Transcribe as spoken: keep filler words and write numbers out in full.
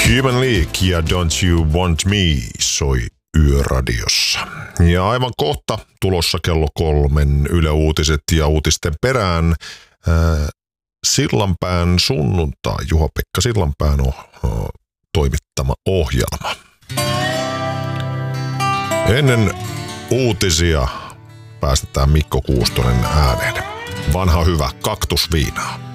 Human League ja Don't You Want Me soi Yöradiossa. Ja aivan kohta tulossa kello kolmen Yle Uutiset ja uutisten perään ää, Sillanpään sunnuntai, Juha-Pekka Sillanpään on o, toimittama ohjelma. Ennen uutisia päästetään Mikko Kuustonen ääneen. Vanha hyvä kaktusviinaa.